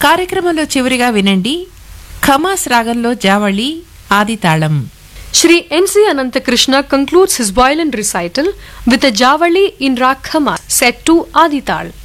కార్యక్రమంలో చివరిగా వినండి ఖమాస్ రాగంలో జావళి ఆది తాళం. Shri N.C. Anantakrishna concludes his violin recital with a Javali in Rag Khamas set to Adi Tal.